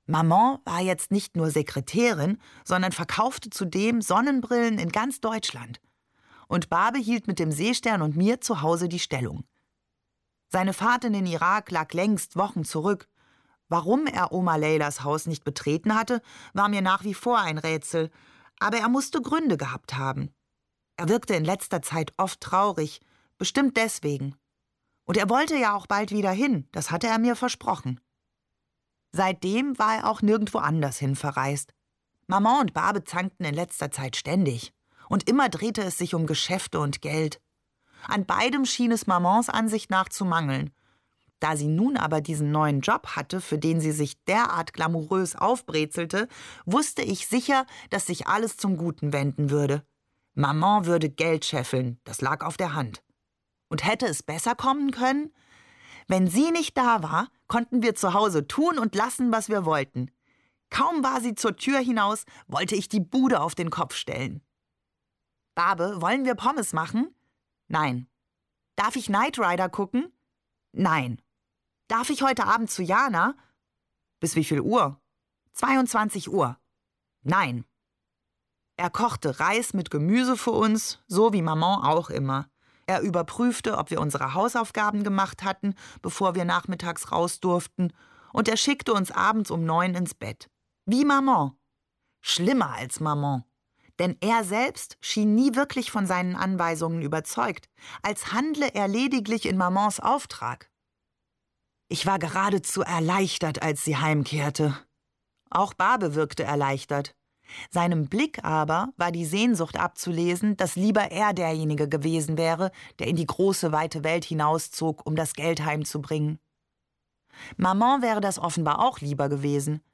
Maman war jetzt nicht nur Sekretärin, sondern verkaufte zudem Sonnenbrillen in ganz Deutschland. Und Babe hielt mit dem Seestern und mir zu Hause die Stellung. Seine Fahrt in den Irak lag längst Wochen zurück. Warum er Oma Leylas Haus nicht betreten hatte, war mir nach wie vor ein Rätsel. Aber er musste Gründe gehabt haben. Er wirkte in letzter Zeit oft traurig, bestimmt deswegen. Und er wollte ja auch bald wieder hin, das hatte er mir versprochen. Seitdem war er auch nirgendwo anders hin verreist. Maman und Babe zankten in letzter Zeit ständig. Und immer drehte es sich um Geschäfte und Geld. An beidem schien es Mamans Ansicht nach zu mangeln. Da sie nun aber diesen neuen Job hatte, für den sie sich derart glamourös aufbrezelte, wusste ich sicher, dass sich alles zum Guten wenden würde. Maman würde Geld scheffeln, das lag auf der Hand. Und hätte es besser kommen können? Wenn sie nicht da war, konnten wir zu Hause tun und lassen, was wir wollten. Kaum war sie zur Tür hinaus, wollte ich die Bude auf den Kopf stellen. Babe, wollen wir Pommes machen? Nein. Darf ich Knight Rider gucken? Nein. Darf ich heute Abend zu Jana? Bis wie viel Uhr? 22 Uhr. Nein. Er kochte Reis mit Gemüse für uns, so wie Maman auch immer. Er überprüfte, ob wir unsere Hausaufgaben gemacht hatten, bevor wir nachmittags raus durften, und er schickte uns abends um 9 ins Bett. Wie Maman. Schlimmer als Maman. Denn er selbst schien nie wirklich von seinen Anweisungen überzeugt, als handle er lediglich in Mamans Auftrag. Ich war geradezu erleichtert, als sie heimkehrte. Auch Babe wirkte erleichtert. Seinem Blick aber war die Sehnsucht abzulesen, dass lieber er derjenige gewesen wäre, der in die große, weite Welt hinauszog, um das Geld heimzubringen. Maman wäre das offenbar auch lieber gewesen.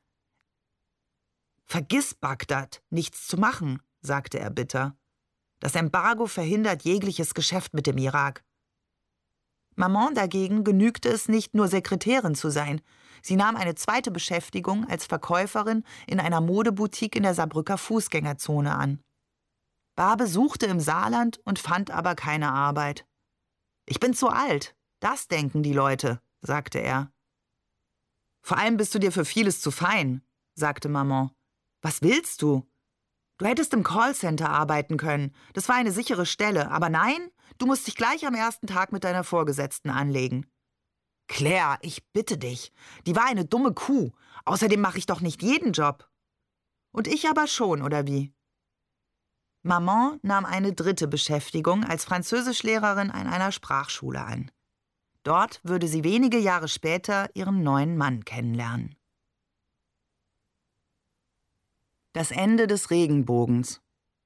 »Vergiss Bagdad, nichts zu machen«, sagte er bitter. »Das Embargo verhindert jegliches Geschäft mit dem Irak.« Maman dagegen genügte es nicht, nur Sekretärin zu sein. Sie nahm eine zweite Beschäftigung als Verkäuferin in einer Modeboutique in der Saarbrücker Fußgängerzone an. Babe suchte im Saarland und fand aber keine Arbeit. »Ich bin zu alt, das denken die Leute«, sagte er. »Vor allem bist du dir für vieles zu fein«, sagte Maman. »Was willst du? Du hättest im Callcenter arbeiten können. Das war eine sichere Stelle. Aber nein, du musst dich gleich am ersten Tag mit deiner Vorgesetzten anlegen.« »Claire, ich bitte dich. Die war eine dumme Kuh. Außerdem mache ich doch nicht jeden Job.« »Und ich aber schon, oder wie?« Maman nahm eine dritte Beschäftigung als Französischlehrerin an einer Sprachschule an. Dort würde sie wenige Jahre später ihren neuen Mann kennenlernen. Das Ende des Regenbogens.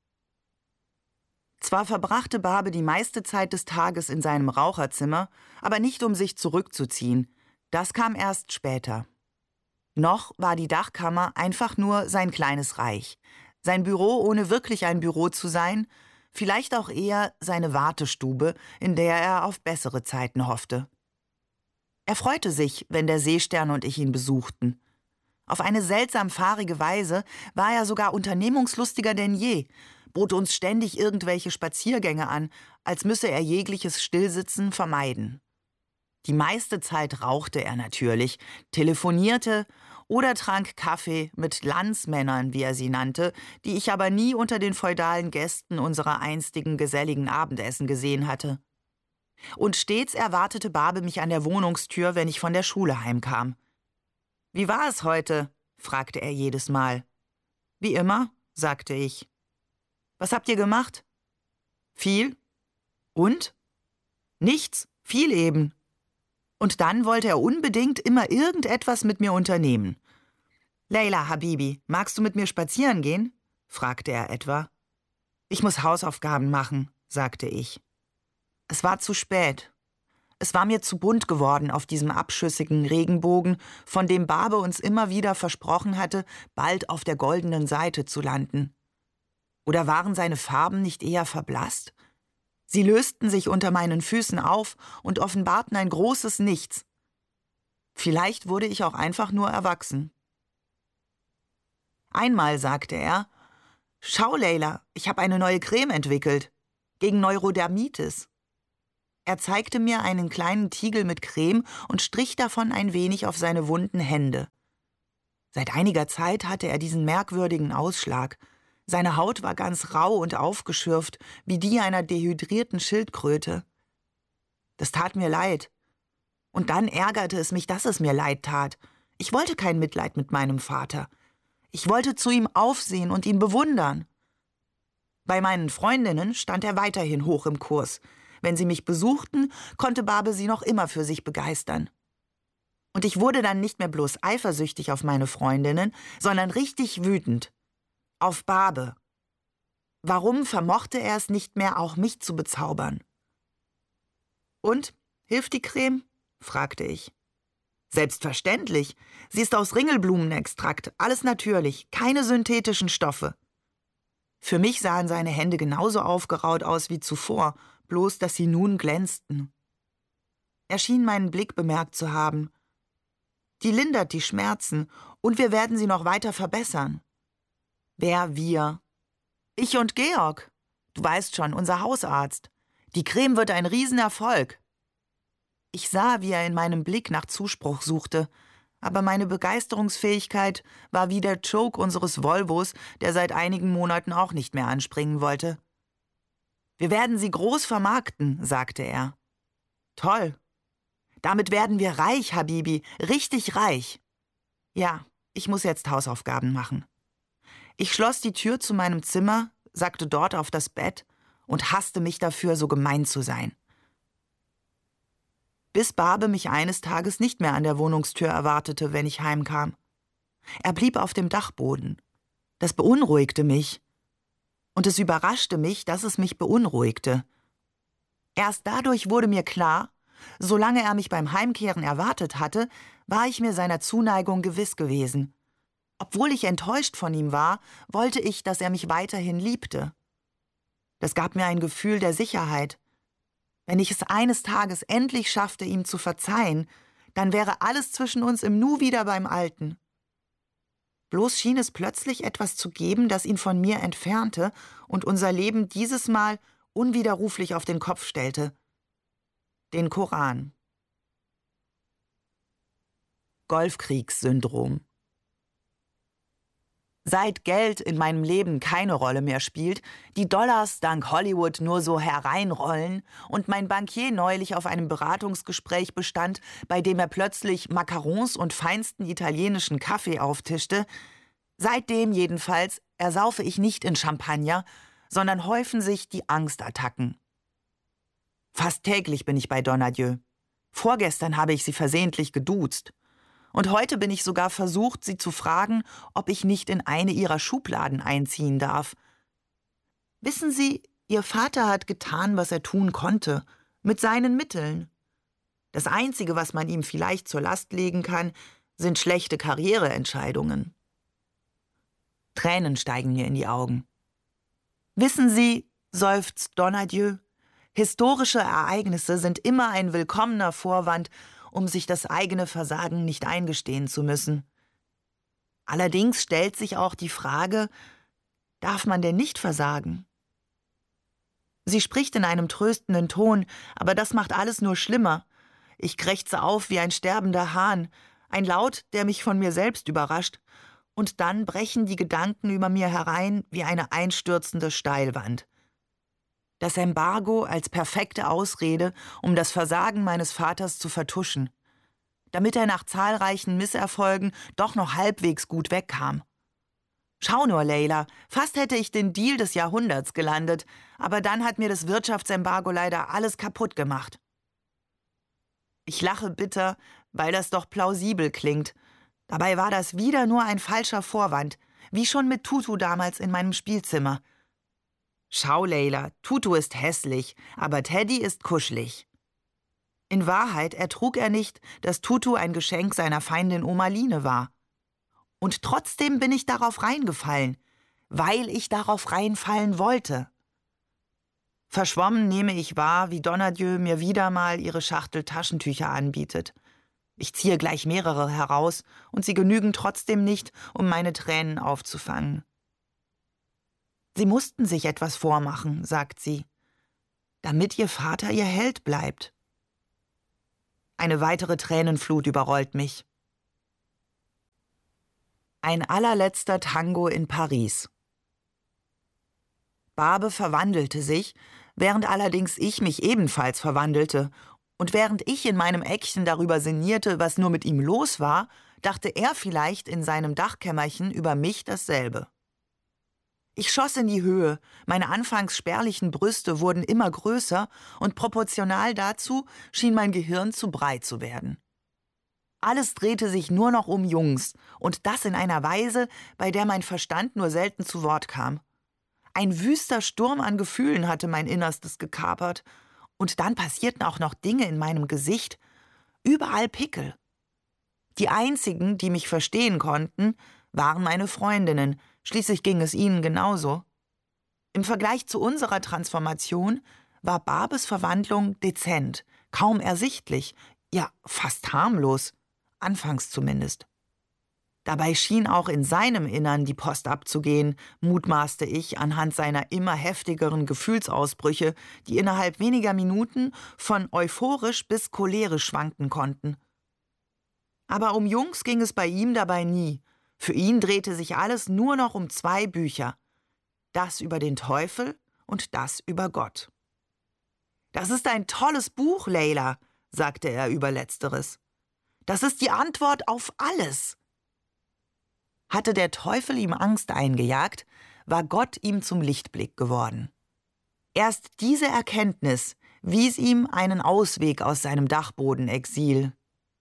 Zwar verbrachte Babe die meiste Zeit des Tages in seinem Raucherzimmer, aber nicht um sich zurückzuziehen. Das kam erst später. Noch war die Dachkammer einfach nur sein kleines Reich. Sein Büro, ohne wirklich ein Büro zu sein, vielleicht auch eher seine Wartestube, in der er auf bessere Zeiten hoffte. Er freute sich, wenn der Seestern und ich ihn besuchten. Auf eine seltsam fahrige Weise war er sogar unternehmungslustiger denn je, bot uns ständig irgendwelche Spaziergänge an, als müsse er jegliches Stillsitzen vermeiden. Die meiste Zeit rauchte er natürlich, telefonierte oder trank Kaffee mit Landsmännern, wie er sie nannte, die ich aber nie unter den feudalen Gästen unserer einstigen geselligen Abendessen gesehen hatte. Und stets erwartete Babe mich an der Wohnungstür, wenn ich von der Schule heimkam. »Wie war es heute?« fragte er jedes Mal. »Wie immer«, sagte ich. »Was habt ihr gemacht?« »Viel.« »Und?« »Nichts, viel eben.« Und dann wollte er unbedingt immer irgendetwas mit mir unternehmen. »Leila, Habibi, magst du mit mir spazieren gehen?« fragte er etwa. »Ich muss Hausaufgaben machen«, sagte ich. Es war zu spät. Es war mir zu bunt geworden auf diesem abschüssigen Regenbogen, von dem Babe uns immer wieder versprochen hatte, bald auf der goldenen Seite zu landen. Oder waren seine Farben nicht eher verblasst? Sie lösten sich unter meinen Füßen auf und offenbarten ein großes Nichts. Vielleicht wurde ich auch einfach nur erwachsen. Einmal sagte er, »Schau, Leila, ich habe eine neue Creme entwickelt. Gegen Neurodermitis.« Er zeigte mir einen kleinen Tiegel mit Creme und strich davon ein wenig auf seine wunden Hände. Seit einiger Zeit hatte er diesen merkwürdigen Ausschlag. Seine Haut war ganz rau und aufgeschürft, wie die einer dehydrierten Schildkröte. Das tat mir leid. Und dann ärgerte es mich, dass es mir leid tat. Ich wollte kein Mitleid mit meinem Vater. Ich wollte zu ihm aufsehen und ihn bewundern. Bei meinen Freundinnen stand er weiterhin hoch im Kurs. Wenn sie mich besuchten, konnte Barbe sie noch immer für sich begeistern. Und ich wurde dann nicht mehr bloß eifersüchtig auf meine Freundinnen, sondern richtig wütend. Auf Barbe. Warum vermochte er es nicht mehr, auch mich zu bezaubern? Und, hilft die Creme? Fragte ich. Selbstverständlich. Sie ist aus Ringelblumenextrakt, alles natürlich, keine synthetischen Stoffe. Für mich sahen seine Hände genauso aufgeraut aus wie zuvor, bloß dass sie nun glänzten. Er schien meinen Blick bemerkt zu haben. Die lindert die Schmerzen, und wir werden sie noch weiter verbessern. Wer wir? Ich und Georg. Du weißt schon, unser Hausarzt. Die Creme wird ein Riesenerfolg. Ich sah, wie er in meinem Blick nach Zuspruch suchte, aber meine Begeisterungsfähigkeit war wie der Choke unseres Volvos, der seit einigen Monaten auch nicht mehr anspringen wollte. Wir werden sie groß vermarkten, sagte er. Toll. Damit werden wir reich, Habibi, richtig reich. Ja, ich muss jetzt Hausaufgaben machen. Ich schloss die Tür zu meinem Zimmer, sackte dort auf das Bett und hasste mich dafür, so gemein zu sein. Bis Barbe mich eines Tages nicht mehr an der Wohnungstür erwartete, wenn ich heimkam. Er blieb auf dem Dachboden. Das beunruhigte mich. Und es überraschte mich, dass es mich beunruhigte. Erst dadurch wurde mir klar, solange er mich beim Heimkehren erwartet hatte, war ich mir seiner Zuneigung gewiss gewesen. Obwohl ich enttäuscht von ihm war, wollte ich, dass er mich weiterhin liebte. Das gab mir ein Gefühl der Sicherheit. Wenn ich es eines Tages endlich schaffte, ihm zu verzeihen, dann wäre alles zwischen uns im Nu wieder beim Alten. Bloß schien es plötzlich etwas zu geben, das ihn von mir entfernte und unser Leben dieses Mal unwiderruflich auf den Kopf stellte. Den Koran. Golfkriegssyndrom. Seit Geld in meinem Leben keine Rolle mehr spielt, die Dollars dank Hollywood nur so hereinrollen und mein Bankier neulich auf einem Beratungsgespräch bestand, bei dem er plötzlich Macarons und feinsten italienischen Kaffee auftischte, seitdem jedenfalls ersaufe ich nicht in Champagner, sondern häufen sich die Angstattacken. Fast täglich bin ich bei Donadieu. Vorgestern habe ich sie versehentlich geduzt. Und heute bin ich sogar versucht, sie zu fragen, ob ich nicht in eine ihrer Schubladen einziehen darf. Wissen Sie, Ihr Vater hat getan, was er tun konnte, mit seinen Mitteln. Das Einzige, was man ihm vielleicht zur Last legen kann, sind schlechte Karriereentscheidungen. Tränen steigen mir in die Augen. Wissen Sie, seufzt Donadieu, historische Ereignisse sind immer ein willkommener Vorwand, um sich das eigene Versagen nicht eingestehen zu müssen. Allerdings stellt sich auch die Frage, darf man denn nicht versagen? Sie spricht in einem tröstenden Ton, aber das macht alles nur schlimmer. Ich krächze auf wie ein sterbender Hahn, ein Laut, der mich von mir selbst überrascht, und dann brechen die Gedanken über mir herein wie eine einstürzende Steilwand. Das Embargo als perfekte Ausrede, um das Versagen meines Vaters zu vertuschen, damit er nach zahlreichen Misserfolgen doch noch halbwegs gut wegkam. Schau nur, Leila, fast hätte ich den Deal des Jahrhunderts gelandet, aber dann hat mir das Wirtschaftsembargo leider alles kaputt gemacht. Ich lache bitter, weil das doch plausibel klingt. Dabei war das wieder nur ein falscher Vorwand, wie schon mit Tutu damals in meinem Spielzimmer. Schau, Leila, Tutu ist hässlich, aber Teddy ist kuschelig. In Wahrheit ertrug er nicht, dass Tutu ein Geschenk seiner Feindin Oma Line war. Und trotzdem bin ich darauf reingefallen, weil ich darauf reinfallen wollte. Verschwommen nehme ich wahr, wie Donadieu mir wieder mal ihre Schachtel Taschentücher anbietet. Ich ziehe gleich mehrere heraus, und sie genügen trotzdem nicht, um meine Tränen aufzufangen. Sie mussten sich etwas vormachen, sagt sie, damit Ihr Vater Ihr Held bleibt. Eine weitere Tränenflut überrollt mich. Ein allerletzter Tango in Paris. Barbe verwandelte sich, während allerdings ich mich ebenfalls verwandelte. Und während ich in meinem Eckchen darüber sinnierte, was nur mit ihm los war, dachte er vielleicht in seinem Dachkämmerchen über mich dasselbe. Ich schoss in die Höhe, meine anfangs spärlichen Brüste wurden immer größer und proportional dazu schien mein Gehirn zu breit zu werden. Alles drehte sich nur noch um Jungs und das in einer Weise, bei der mein Verstand nur selten zu Wort kam. Ein wüster Sturm an Gefühlen hatte mein Innerstes gekapert und dann passierten auch noch Dinge in meinem Gesicht, überall Pickel. Die einzigen, die mich verstehen konnten, waren meine Freundinnen, schließlich ging es ihnen genauso. Im Vergleich zu unserer Transformation war Barbes Verwandlung dezent, kaum ersichtlich, ja fast harmlos, anfangs zumindest. Dabei schien auch in seinem Innern die Post abzugehen, mutmaßte ich anhand seiner immer heftigeren Gefühlsausbrüche, die innerhalb weniger Minuten von euphorisch bis cholerisch schwanken konnten. Aber um Jungs ging es bei ihm dabei nie. Für ihn drehte sich alles nur noch um 2 Bücher. Das über den Teufel und das über Gott. »Das ist ein tolles Buch, Leila«, sagte er über Letzteres. »Das ist die Antwort auf alles.« Hatte der Teufel ihm Angst eingejagt, war Gott ihm zum Lichtblick geworden. Erst diese Erkenntnis wies ihm einen Ausweg aus seinem Dachbodenexil.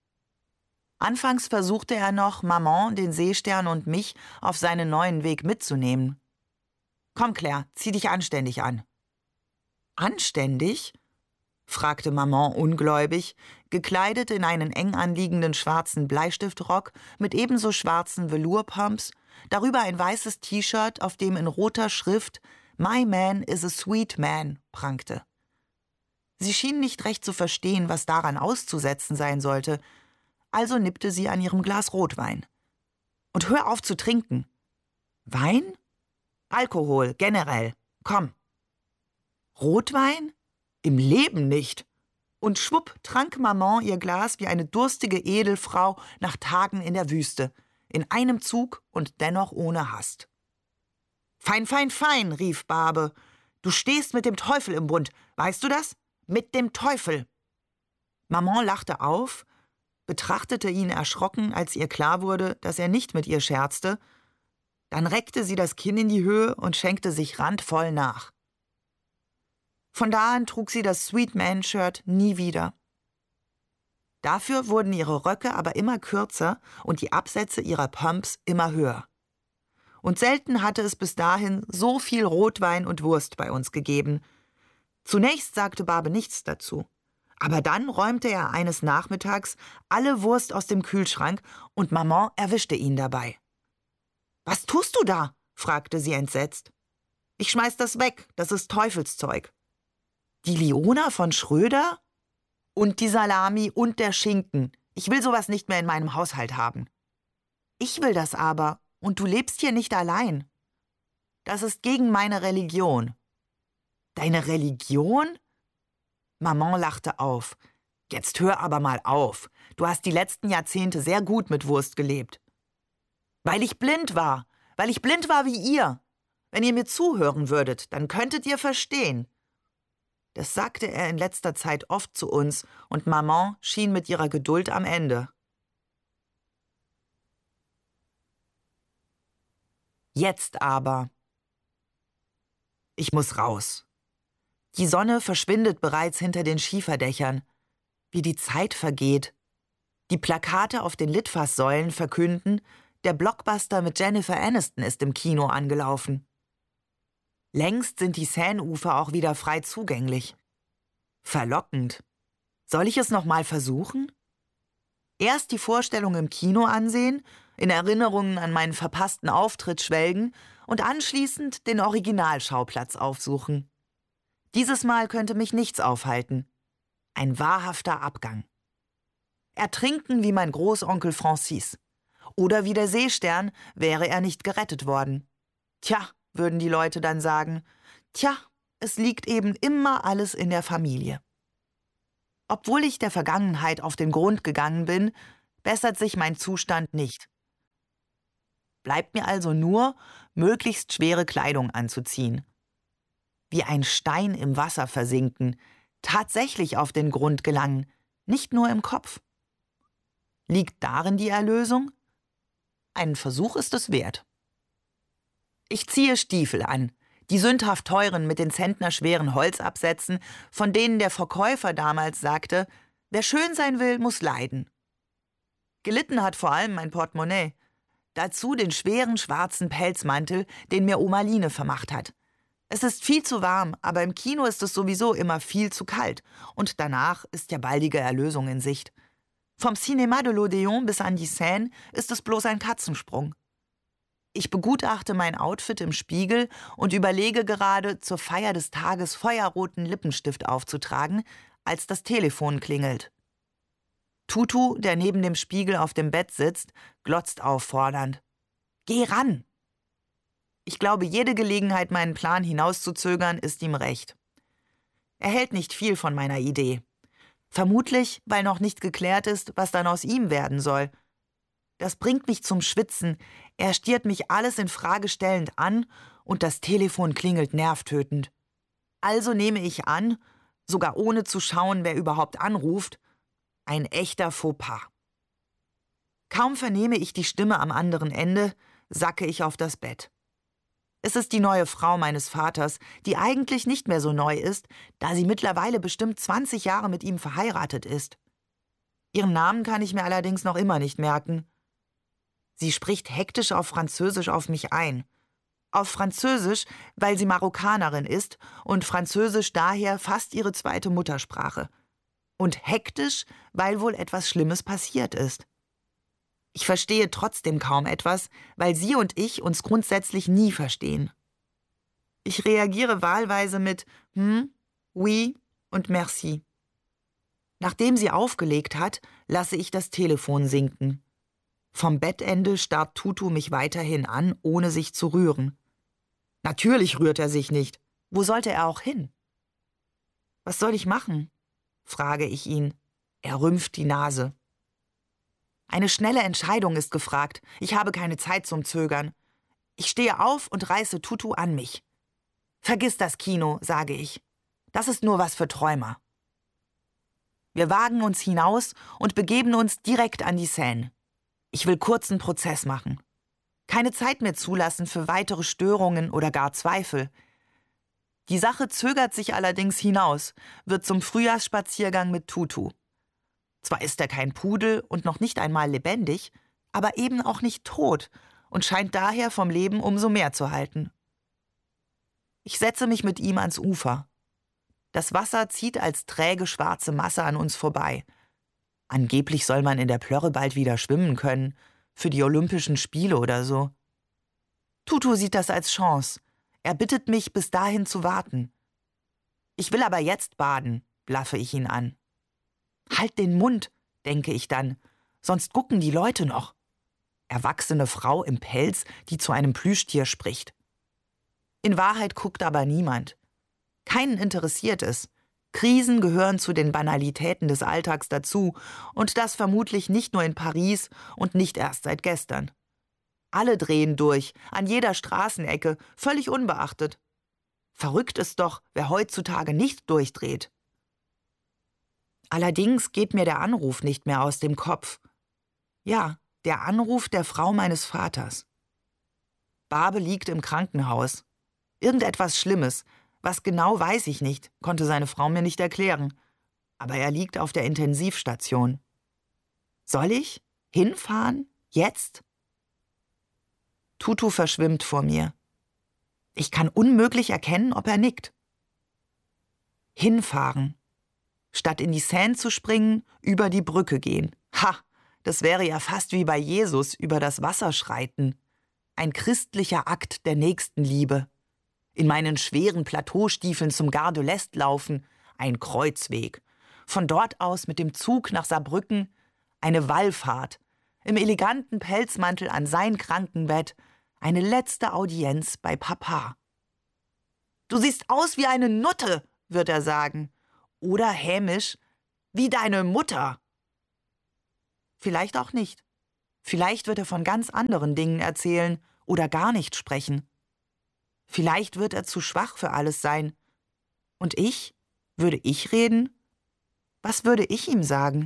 Anfangs versuchte er noch, Maman, den Seestern und mich auf seinen neuen Weg mitzunehmen. »Komm, Claire, zieh dich anständig an.« »Anständig?« fragte Maman ungläubig, gekleidet in einen eng anliegenden schwarzen Bleistiftrock mit ebenso schwarzen Velourpumps, darüber ein weißes T-Shirt, auf dem in roter Schrift »My man is a sweet man« prangte. Sie schien nicht recht zu verstehen, was daran auszusetzen sein sollte, also nippte sie an ihrem Glas Rotwein. »Und hör auf zu trinken.« »Wein?« »Alkohol, generell. Komm.« »Rotwein? Im Leben nicht!« Und schwupp trank Maman ihr Glas wie eine durstige Edelfrau nach Tagen in der Wüste, in einem Zug und dennoch ohne Hast. »Fein, fein, fein«, rief Barbe. »Du stehst mit dem Teufel im Bund, weißt du das? Mit dem Teufel!« Maman lachte auf, betrachtete ihn erschrocken, als ihr klar wurde, dass er nicht mit ihr scherzte. Dann reckte sie das Kinn in die Höhe und schenkte sich randvoll nach. Von da an trug sie das Sweet Man-Shirt nie wieder. Dafür wurden ihre Röcke aber immer kürzer und die Absätze ihrer Pumps immer höher. Und selten hatte es bis dahin so viel Rotwein und Wurst bei uns gegeben. Zunächst sagte Barbe nichts dazu. Aber dann räumte er eines Nachmittags alle Wurst aus dem Kühlschrank und Maman erwischte ihn dabei. »Was tust du da?« fragte sie entsetzt. »Ich schmeiß das weg, das ist Teufelszeug.« »Die Liona von Schröder?« »Und die Salami und der Schinken. Ich will sowas nicht mehr in meinem Haushalt haben.« »Ich will das aber, und du lebst hier nicht allein.« »Das ist gegen meine Religion.« »Deine Religion?« Maman lachte auf. »Jetzt hör aber mal auf. Du hast die letzten Jahrzehnte sehr gut mit Wurst gelebt.« »Weil ich blind war. Weil ich blind war wie ihr. Wenn ihr mir zuhören würdet, dann könntet ihr verstehen.« Das sagte er in letzter Zeit oft zu uns, und Maman schien mit ihrer Geduld am Ende. Jetzt aber. Ich muss raus. Die Sonne verschwindet bereits hinter den Schieferdächern. Wie die Zeit vergeht. Die Plakate auf den Litfaßsäulen verkünden, der Blockbuster mit Jennifer Aniston ist im Kino angelaufen. Längst sind die Seineufer auch wieder frei zugänglich. Verlockend. Soll ich es noch mal versuchen? Erst die Vorstellung im Kino ansehen, in Erinnerungen an meinen verpassten Auftritt schwelgen und anschließend den Originalschauplatz aufsuchen. Dieses Mal könnte mich nichts aufhalten. Ein wahrhafter Abgang. Ertrinken wie mein Großonkel Francis. Oder wie der Seestern, wäre er nicht gerettet worden. Tja, würden die Leute dann sagen, tja, es liegt eben immer alles in der Familie. Obwohl ich der Vergangenheit auf den Grund gegangen bin, bessert sich mein Zustand nicht. Bleibt mir also nur, möglichst schwere Kleidung anzuziehen. Wie ein Stein im Wasser versinken, tatsächlich auf den Grund gelangen, nicht nur im Kopf. Liegt darin die Erlösung? Einen Versuch ist es wert. Ich ziehe Stiefel an, die sündhaft teuren mit den zentnerschweren Holzabsätzen, von denen der Verkäufer damals sagte, wer schön sein will, muss leiden. Gelitten hat vor allem mein Portemonnaie. Dazu den schweren schwarzen Pelzmantel, den mir Oma Line vermacht hat. Es ist viel zu warm, aber im Kino ist es sowieso immer viel zu kalt. Und danach ist ja baldige Erlösung in Sicht. Vom Cinéma de l'Odéon bis an die Seine ist es bloß ein Katzensprung. Ich begutachte mein Outfit im Spiegel und überlege gerade, zur Feier des Tages feuerroten Lippenstift aufzutragen, als das Telefon klingelt. Tutu, der neben dem Spiegel auf dem Bett sitzt, glotzt auffordernd. »Geh ran!« Ich glaube, jede Gelegenheit, meinen Plan hinauszuzögern, ist ihm recht. Er hält nicht viel von meiner Idee. Vermutlich, weil noch nicht geklärt ist, was dann aus ihm werden soll. Das bringt mich zum Schwitzen. Er stiert mich alles in Frage stellend an und das Telefon klingelt nervtötend. Also nehme ich an, sogar ohne zu schauen, wer überhaupt anruft, ein echter Fauxpas. Kaum vernehme ich die Stimme am anderen Ende, sacke ich auf das Bett. Es ist die neue Frau meines Vaters, die eigentlich nicht mehr so neu ist, da sie mittlerweile bestimmt 20 Jahre mit ihm verheiratet ist. Ihren Namen kann ich mir allerdings noch immer nicht merken. Sie spricht hektisch auf Französisch auf mich ein. Auf Französisch, weil sie Marokkanerin ist und Französisch daher fast ihre zweite Muttersprache. Und hektisch, weil wohl etwas Schlimmes passiert ist. Ich verstehe trotzdem kaum etwas, weil sie und ich uns grundsätzlich nie verstehen. Ich reagiere wahlweise mit oui und merci. Nachdem sie aufgelegt hat, lasse ich das Telefon sinken. Vom Bettende starrt Tutu mich weiterhin an, ohne sich zu rühren. Natürlich rührt er sich nicht. Wo sollte er auch hin? Was soll ich machen? Frage ich ihn. Er rümpft die Nase. Eine schnelle Entscheidung ist gefragt. Ich habe keine Zeit zum Zögern. Ich stehe auf und reiße Tutu an mich. Vergiss das Kino, sage ich. Das ist nur was für Träumer. Wir wagen uns hinaus und begeben uns direkt an die Seine. Ich will kurzen Prozess machen. Keine Zeit mehr zulassen für weitere Störungen oder gar Zweifel. Die Sache zögert sich allerdings hinaus, wird zum Frühjahrsspaziergang mit Tutu. Zwar ist er kein Pudel und noch nicht einmal lebendig, aber eben auch nicht tot und scheint daher vom Leben umso mehr zu halten. Ich setze mich mit ihm ans Ufer. Das Wasser zieht als träge schwarze Masse an uns vorbei. Angeblich soll man in der Plörre bald wieder schwimmen können, für die Olympischen Spiele oder so. Tutu sieht das als Chance. Er bittet mich, bis dahin zu warten. Ich will aber jetzt baden, blaffe ich ihn an. Halt den Mund, denke ich dann, sonst gucken die Leute noch. Erwachsene Frau im Pelz, die zu einem Plüschtier spricht. In Wahrheit guckt aber niemand. Keinen interessiert es. Krisen gehören zu den Banalitäten des Alltags dazu und das vermutlich nicht nur in Paris und nicht erst seit gestern. Alle drehen durch, an jeder Straßenecke, völlig unbeachtet. Verrückt ist doch, wer heutzutage nicht durchdreht. Allerdings geht mir der Anruf nicht mehr aus dem Kopf. Ja, der Anruf der Frau meines Vaters. Barbe liegt im Krankenhaus. Irgendetwas Schlimmes. Was genau, weiß ich nicht, konnte seine Frau mir nicht erklären. Aber er liegt auf der Intensivstation. Soll ich? Hinfahren? Jetzt? Tutu verschwimmt vor mir. Ich kann unmöglich erkennen, ob er nickt. Hinfahren. Statt in die Seine zu springen, über die Brücke gehen. Ha, das wäre ja fast wie bei Jesus über das Wasser schreiten. Ein christlicher Akt der Nächstenliebe. In meinen schweren Plateaustiefeln zum Gare de l'Est laufen, ein Kreuzweg. Von dort aus mit dem Zug nach Saarbrücken, eine Wallfahrt. Im eleganten Pelzmantel an sein Krankenbett, eine letzte Audienz bei Papa. »Du siehst aus wie eine Nutte«, wird er sagen. Oder hämisch, »wie deine Mutter«. Vielleicht auch nicht. Vielleicht wird er von ganz anderen Dingen erzählen oder gar nicht sprechen. Vielleicht wird er zu schwach für alles sein. Und ich? Würde ich reden? Was würde ich ihm sagen?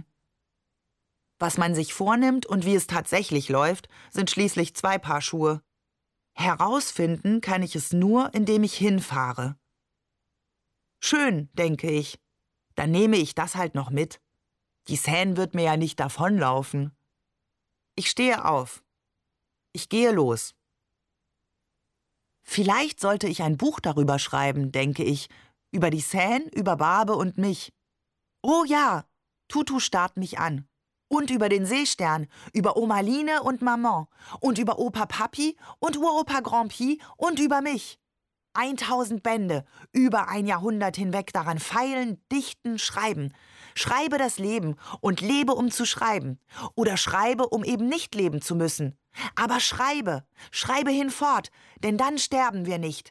Was man sich vornimmt und wie es tatsächlich läuft, sind schließlich 2 Paar Schuhe. Herausfinden kann ich es nur, indem ich hinfahre. Schön, denke ich. Dann nehme ich das halt noch mit. Die Seine wird mir ja nicht davonlaufen. Ich stehe auf. Ich gehe los. Vielleicht sollte ich ein Buch darüber schreiben, denke ich, über die Seine, über Barbe und mich. Oh ja, Tutu starrt mich an. Und über den Seestern, über Oma Line und Maman und über Opa Papi und Uropa Grand'Pi und über mich. 1000 Bände, über ein Jahrhundert hinweg daran feilen, dichten, schreiben. Schreibe das Leben und lebe, um zu schreiben. Oder schreibe, um eben nicht leben zu müssen. Aber schreibe, schreibe hinfort, denn dann sterben wir nicht.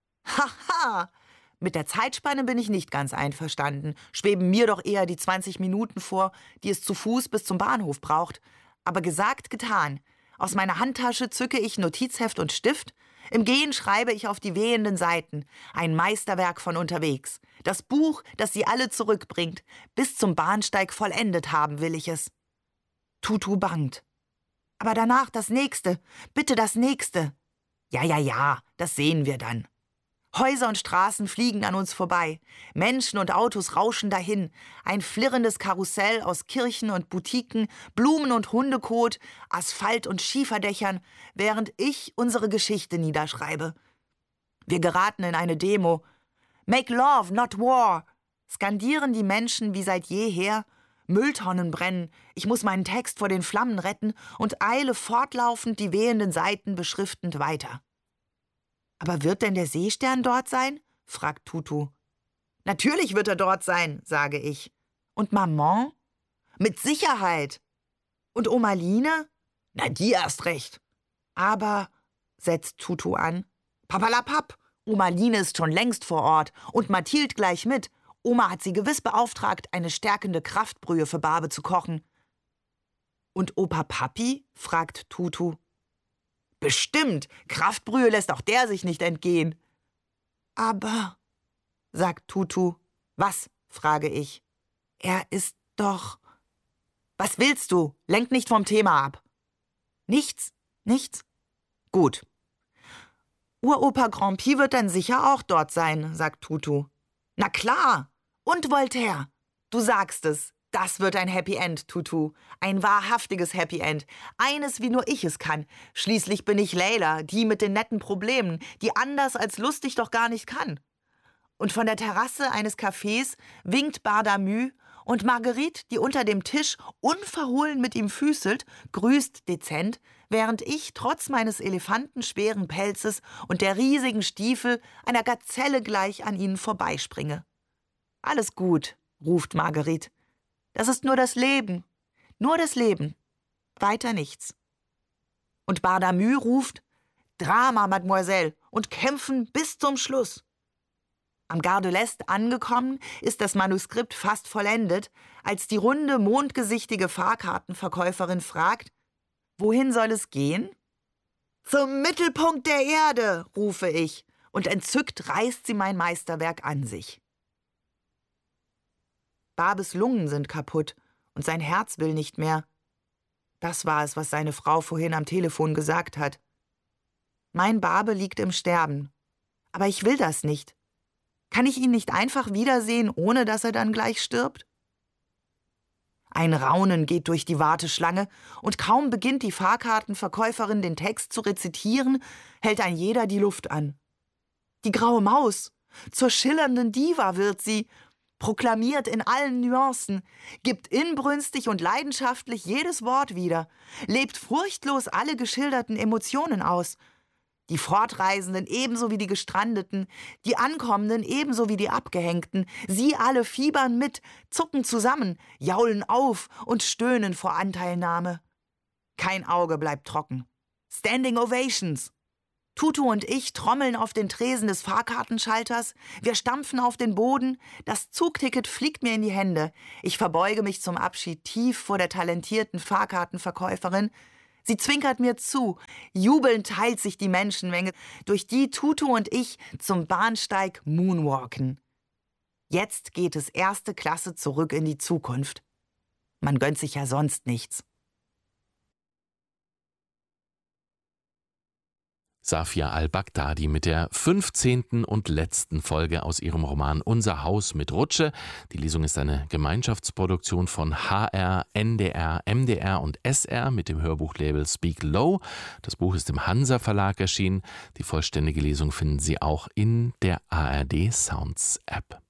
Haha! Mit der Zeitspanne bin ich nicht ganz einverstanden. Schweben mir doch eher die 20 Minuten vor, die es zu Fuß bis zum Bahnhof braucht. Aber gesagt, getan. Aus meiner Handtasche zücke ich Notizheft und Stift. Im Gehen schreibe ich auf die wehenden Seiten. Ein Meisterwerk von unterwegs. Das Buch, das sie alle zurückbringt. Bis zum Bahnsteig vollendet haben will ich es. Tutu bangt. Aber danach das Nächste. Bitte das Nächste. Ja, das sehen wir dann. Häuser und Straßen fliegen an uns vorbei. Menschen und Autos rauschen dahin. Ein flirrendes Karussell aus Kirchen und Boutiquen, Blumen und Hundekot, Asphalt und Schieferdächern, während ich unsere Geschichte niederschreibe. Wir geraten in eine Demo. Make love, not war, skandieren die Menschen wie seit jeher. Mülltonnen brennen, ich muss meinen Text vor den Flammen retten und eile fortlaufend die wehenden Seiten beschriftend weiter. Aber wird denn der Seestern dort sein? Fragt Tutu. Natürlich wird er dort sein, sage ich. Und Maman? Mit Sicherheit. Und Oma Line? Na, die erst recht. Aber, setzt Tutu an, papalapap, Oma Line ist schon längst vor Ort und Mathilde gleich mit. Oma hat sie gewiss beauftragt, eine stärkende Kraftbrühe für Barbe zu kochen. Und Opa Papi? Fragt Tutu. Bestimmt, Kraftbrühe lässt auch der sich nicht entgehen. Aber, sagt Tutu. Was? Frage ich. Er ist doch... Was willst du? Lenk nicht vom Thema ab. Nichts? Gut. Uropa Grand'Pi wird dann sicher auch dort sein, sagt Tutu. Na klar. Und Voltaire. Du sagst es. Das wird ein Happy End, Tutu. Ein wahrhaftiges Happy End. Eines, wie nur ich es kann. Schließlich bin ich Leila, die mit den netten Problemen, die anders als lustig doch gar nicht kann. Und von der Terrasse eines Cafés winkt Bardamü und Marguerite, die unter dem Tisch unverhohlen mit ihm füßelt, grüßt dezent, während ich trotz meines elefantenschweren Pelzes und der riesigen Stiefel einer Gazelle gleich an ihnen vorbeispringe. Alles gut, ruft Marguerite. Das ist nur das Leben. Nur das Leben. Weiter nichts. Und Bardamü ruft, Drama, Mademoiselle, und kämpfen bis zum Schluss. Am Gare de l'Est angekommen, ist das Manuskript fast vollendet, als die runde, mondgesichtige Fahrkartenverkäuferin fragt, wohin soll es gehen? Zum Mittelpunkt der Erde, rufe ich, und entzückt reißt sie mein Meisterwerk an sich. Barbes Lungen sind kaputt und sein Herz will nicht mehr. Das war es, was seine Frau vorhin am Telefon gesagt hat. Mein Barbe liegt im Sterben. Aber ich will das nicht. Kann ich ihn nicht einfach wiedersehen, ohne dass er dann gleich stirbt? Ein Raunen geht durch die Warteschlange, und kaum beginnt die Fahrkartenverkäuferin den Text zu rezitieren, hält ein jeder die Luft an. Die graue Maus, zur schillernden Diva wird sie, proklamiert in allen Nuancen, gibt inbrünstig und leidenschaftlich jedes Wort wieder, lebt furchtlos alle geschilderten Emotionen aus. Die Fortreisenden ebenso wie die Gestrandeten, die Ankommenden ebenso wie die Abgehängten, sie alle fiebern mit, zucken zusammen, jaulen auf und stöhnen vor Anteilnahme. Kein Auge bleibt trocken. Standing Ovations. Tutu und ich trommeln auf den Tresen des Fahrkartenschalters, wir stampfen auf den Boden, das Zugticket fliegt mir in die Hände. Ich verbeuge mich zum Abschied tief vor der talentierten Fahrkartenverkäuferin. Sie zwinkert mir zu. Jubelnd teilt sich die Menschenmenge, durch die Tutu und ich zum Bahnsteig moonwalken. Jetzt geht es erste Klasse zurück in die Zukunft. Man gönnt sich ja sonst nichts. Safia al-Baghdadi mit der 15. und letzten Folge aus ihrem Roman Unser Haus mit Rutsche. Die Lesung ist eine Gemeinschaftsproduktion von HR, NDR, MDR und SR mit dem Hörbuchlabel Speak Low. Das Buch ist im Hansa Verlag erschienen. Die vollständige Lesung finden Sie auch in der ARD Sounds App.